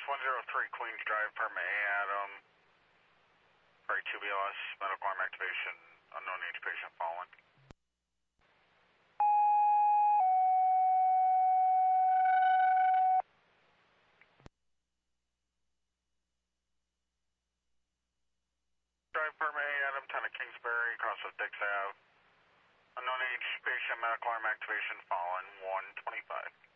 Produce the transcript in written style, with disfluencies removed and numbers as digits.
103 Queens Drive, permit Adam. Pray 2 BLS, medical arm activation, unknown age patient following. Drive permit Adam, 10 of Kingsbury, across with Dix Ave. Unknown age patient, medical arm activation following, 125.